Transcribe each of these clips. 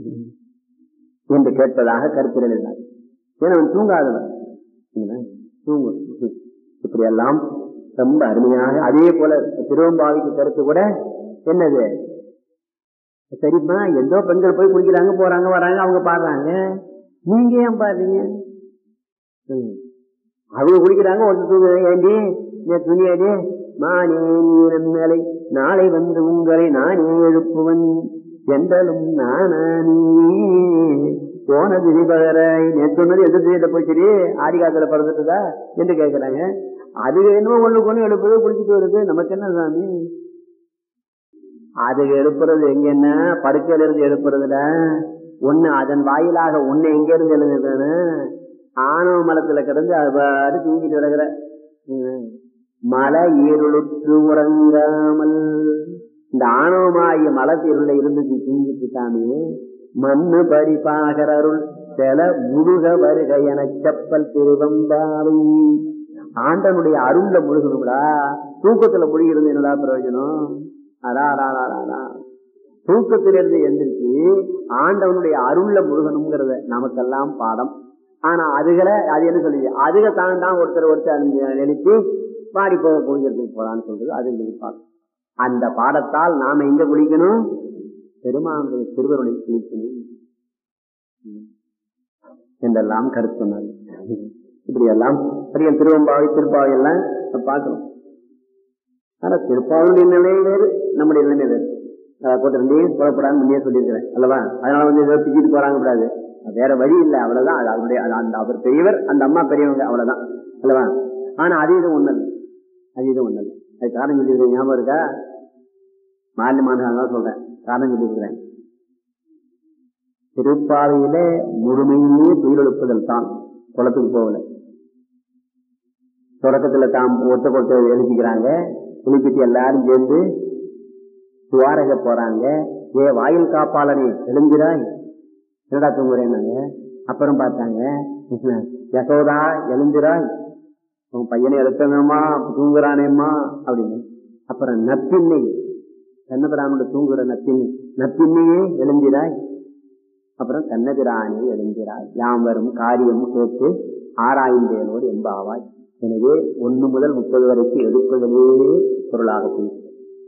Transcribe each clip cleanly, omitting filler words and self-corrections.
என்று கேட்பதாக கருத்து எழுதினார். ஏன்னா அவன் தூங்காதவன், தூங்கு இப்படியெல்லாம் ரொம்ப அருமையாக. அதே போல திருவம்பாவிக்கு கருத்து கூட என்னது, சரிப்பா எந்தோ பெண்கள் போய் குடிக்கிறாங்க போறாங்க வராங்க அவங்க பாடுறாங்க, நீங்க ஏன் பாடுறீங்க? அவங்க குடிக்கிறாங்க ஒருத்தர் தூங்குறாங்க, ஏண்டி துணியாடி மானே நீரை நாளை வந்து உங்களை நானே எழுப்புவன் என்றலும் நானே போனது பகராய் சொன்னது எந்த திசையில போச்சு ஆடி காலத்துல பிறந்துட்டுதா என்று கேட்கிறாங்க. அது என்னமோ ஒண்ணுக்கு ஒண்ணு எழுப்புறது குளிச்சுட்டு வருது, நமக்கு என்ன சாமி? அது எழுப்புறது எங்கன்னா படுக்கையில இருந்து எழுப்புறதுல ஒண்ணு அதன் வாயிலாக ஒண்ணு எங்க இருந்து எழுதுதானே ஆணவ மலத்துல கிடந்து அது தூங்கிட்டு கிடக்குற மலை ஈருளுற்று உறங்காமல் இந்த ஆணவமாகிய மலத்தீருள்ள இருந்து தூங்கிட்டு சாமி மண்ணு பரிபாகர் அருள் சில முழுக வருக என செப்பல் திருவம்பாவை. ஆண்டனுடைய அருள்ல முழுகணும்டா, தூக்கத்துல முழுகிறது என்னடா பிரயோஜனம்? தூக்கத்திலிருந்து எந்திரிச்சு ஆண்டவனுடைய அருள்ல முழுகணுங்கிறத நமக்கெல்லாம் பாடம். ஆனா அதுகளை அது என்ன சொல்லுது, அதுக தான் ஒருத்தர் நினைச்சு பாடி போக குளிக்கிறதுக்கு போறான்னு சொல்றது. அது பார்க்கணும். அந்த பாடத்தால் நாம எங்க குளிக்கணும்? பெருமானுடைய திருவருளை குளிக்கணும் என்றெல்லாம் கருத்து சொன்னாங்க. இப்படி எல்லாம் பெரிய திருவம்பாவை திருப்பாவை எல்லாம் பார்க்கணும். ஆனா திருப்பாவுடைய நிலை வேறு, நம்முடைய நிலைமை வேறு. போட்டு ரெண்டையும் புறப்படான்னு முன்னே சொல்லியிருக்கிறேன் அல்லவா? அதனால வந்து ஏதோ பிச்சுட்டு போறாங்க கூடாது, வேற வழி இல்லை, அவ்வளவுதான். அது அவருடைய அந்த அவர் பெரியவர், அந்த அம்மா பெரியவங்க, அவ்வளவுதான் அல்லவா? ஆனா அது இது ஒண்ணு, அது இது ஒண்ணு. அது காரணம் சொல்லி ஞாபகம் இருக்கா? மாநிலமான சொல்றேன், காரணம் சொல்லியிருக்கிறேன். திருப்பாவையில முழுமையிலேயே துயிலெழுப்புதல் தான், குளத்துக்கு போகல. தொடக்கத்துல தாம் ஒத்த கொட்ட எழுதிக்கிறாங்க, குளிப்பிட்டு எல்லாரும் சேர்ந்து துவாரக போறாங்க. வாயில் காப்பாளனே எழுந்திராய், என்னடா தூங்குறேன்னாங்க. அப்புறம் பார்த்தாங்க, யசோதா எழுந்திராய், உன் பையனை எழுத்தணுமா தூங்குறானேம்மா அப்படின்னு. அப்புறம் நப்பின்னை, கண்ணபிரானோட தூங்குற நப்பின்னை, நப்பின்னையே எழுந்திராய். அப்புறம் கண்ணபிரானே எழுந்திராய், யாம் வரும் காரியம் கேட்டு ஆராய்ந்தேனோடு எம்பாவாய். எனவே 1 முதல் 30 வரைக்கும் எழுப்புதலே பொருளாக போயிருக்கு.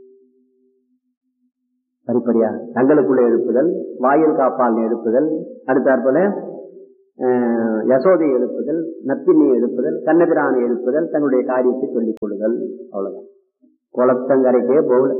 படிப்படியா தங்களுக்குள்ள எழுப்புதல், வாயில் காப்பால் எழுப்புதல், அடுத்தாற்போல யசோதை எழுப்புதல், நப்பினை எழுப்புதல், கண்ணபிரானை எழுப்புதல், தங்களுடைய காரியத்தை சொல்லிக் கொள்ளுதல். அவ்வளவுதான். குளத்தங்கரைக்கே போகல,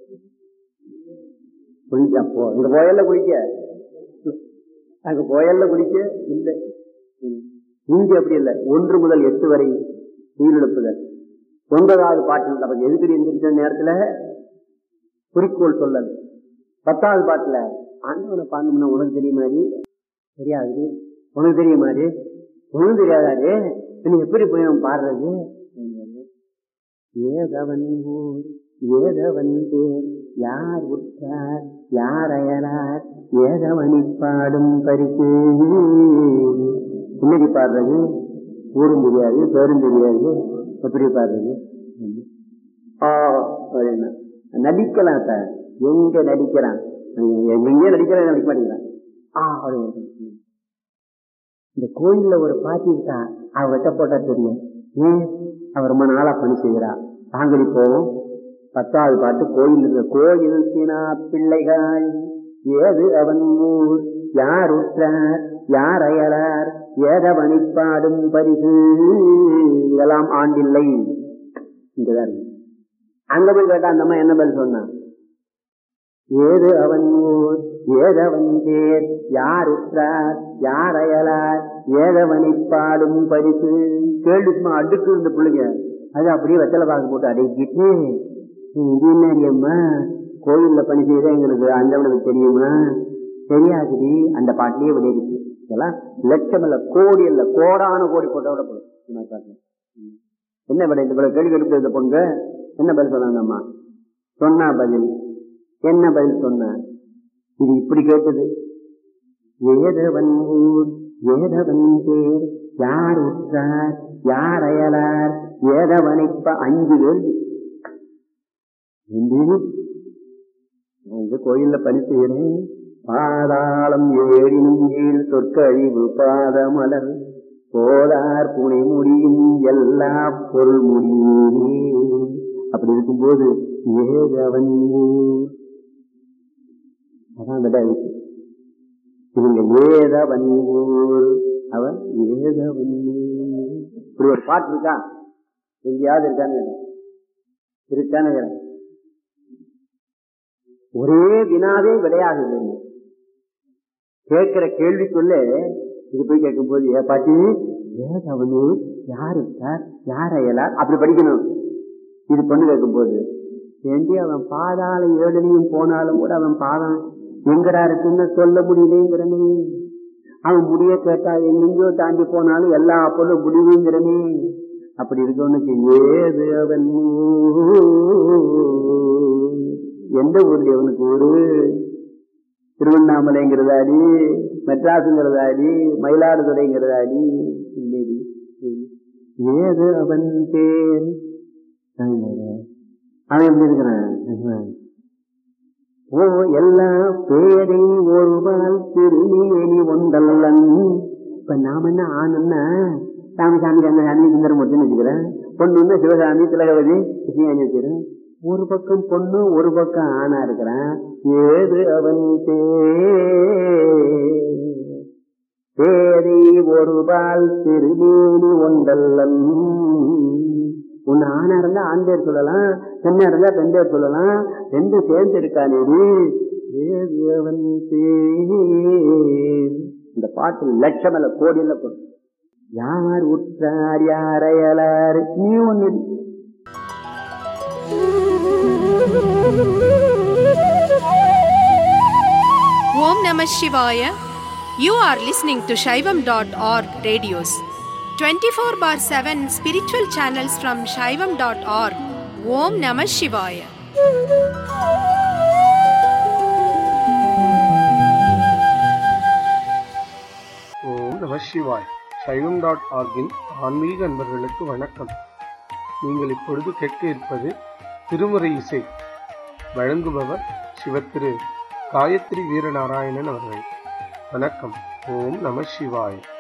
குளிக்க போ இந்த கோயில்ல குளிக்க, அங்க கோயில்ல குளிக்க இல்லை. இங்க அப்படி இல்லை. 1 முதல் 8 வரை உயிரிழப்புதல். 9வது பாட்டில் நமக்கு எதுக்கடி எந்திரிச்ச நேரத்துல குறிக்கோள் சொல்லல். 10வது பாட்டுல ஆண்டவனை பாடணும்னா உனக்கு தெரியுமாடி, தெரியாது, உனக்கு தெரியுமாடி, உனக்கு தெரியாதாரு, நீ எப்படி போய் நம்ம பாடுறது? ஏதவன் ஊர் ஏதவன் பேர் யார் உற்றார் யார் அயலார் ஏதவனி பாடும் பரிசு. இன்னைக்கு பாடுறது ஊரும் தெரியாது பேரும் தெரியாது, எப்படி பாடுறது? நடிக்கலாம் சார், எங்க நடிக்கிறான், எங்கேயே நடிக்கிறான், நடிக்க மாட்டேங்கிறான். இந்த கோயில்ல ஒரு பாட்டி இருக்கா, அவகிட்ட போட்டா தெரியும். ஏன் அவர் ரொம்ப நாளா பணி செய்கிறா, தாங்கடி போவோம். 10வது பாட்டு கோயில் இருக்க கோயில் சீனா பிள்ளைகள் ஏது அவன் ஊர் யார் உற்றார் யார் அயலார் ஏதவனி பாடும் பரிசு. இதெல்லாம் ஆண்டில்லை. இங்கதான் இருக்கு. அங்க போய் கேட்டா அந்த அம்மா என்ன பதில் சொன்னா, ஏது அவன் ஊர் ஏதவன் பேர் யார் உற்றார் யார் அயலார் ஏதவனி பாடும் பரிசு. கேள்விக்குமா அடுக்கு இருந்த பிள்ளைங்க அது அப்படியே வெத்தலை பாக்கு போட்டு அடைக்கிட்டு, இது என்னடியம்மா கோயில்ல பணி செய்யற எங்களுக்கு அந்தவனுக்கு தெரியுமா? தெரியாதுடி. அந்த பாட்டிலேயே விளையாடுச்சு. இதெல்லாம் லட்சம் இல்ல கோடி இல்ல கோடான கோடி போட்டோட போடும். என்ன விட இந்த கேள்வி எடுத்து இந்த பொண்ணு என்ன பதில் சொன்னாங்கம்மா? சொன்னா பதில் என்ன பதில் சொன்ன? இது இப்படி கேட்டது, ஏதவன் ஊர் ஏதவன் பேர் யார் உற்றார் யார் அயலார் ஏதவனிப்ப 5 கேள்வி. கோயில்ல பணி செய்யறேன், பாதாளம் ஏழினும் கீழ் சொற்கழிவு பாதமலர் போதார் புனை முடியும் எல்லா பொருள் முடியே. அப்படி இருக்கும்போது ஏகவன் அதான் இருக்கு. இவங்க ஏதவன்னூர், அவன் ஏதவன்னூர். இப்படி ஒரு பாட்டு இருக்கா? எங்கேயாவது இருக்கான்னு ஒரே வினாவே விளையாடுது. கேட்கிற கேள்விக்குள்ள இது போய் கேட்கும் போது, ஏ பாட்டி ஏதவன்னூர் யாரு சார், யார் அயலார் அப்படி படிக்கணும். இது பொண்ணு கேட்கும் போது ஏண்டி அவன் பாதாள ஏழனையும் போனாலும் கூட அவன் பாதம் எங்கடா இருக்குன்னு சொல்ல முடியலேங்கிறனே. அவன் முடிய கேட்டா எங்கெங்கயோ தாண்டி போனாலும் எல்லா பொருளும் முடிவுங்கிறனே. அப்படி இருக்கவனுக்கு ஏது அவன் எந்த ஊர்ல அவனுக்கு ஊரு? திருவண்ணாமலைங்கிறதாடி, மெட்ராஸுங்கிறதாடி, மயிலாடுதுறைங்கிறதாடி? ஏது அவன் பேர்? அவன் எப்படி இருக்கிறான்? ஓ எல்லாம் பேரை ஒருவால் திருமேனி ஒன்றல்லன். இப்ப நாம என்ன ஆனன்னா சாமிசாமி கந்தசாமி சுந்தரமூர்த்தின்னு வச்சுக்கிறேன். பொண்ணுன்னா சிவசாமி திலகவதி கிருஷ்ணாணி வச்சுக்கிறேன். ஒரு பக்கம் பொண்ணு ஒரு பக்கம் ஆணா இருக்கிறான். ஏது அவன் பேரை ஒருவால் திருமேனி ஒன்றல்லன். ஒன்னு ஆணா இருந்தா ஆண் பேர் சொல்லலாம், பெண்ணா இருந்தா பெண் பேர் சொல்லலாம். ரெண்டு சேர்ந்து இருக்கானே. ஏதவன் பேர். இந்த பாட்டு லட்சம் அல்ல கோடியில் போடும். யார் உற்றார் யார் அயலார் நீ ஒண்ணு. ஓம் நம சிவாய. You are listening to Shaivam.org radios. 24/7 spiritual channels from Shaivam.org. Om Namah Shivaya. ஓம் நம சிவாய். Shaivam.org-இன் ஆன்மீக அன்பர்களுக்கு வணக்கம். நீங்கள் இப்பொழுது கேட்க இருப்பது திருமுறை இசை. வழங்குபவர் சிவத்திரு காயத்ரி வீரநாராயணன் அவர்கள். வணக்கம். ஓம் நம சிவாய்.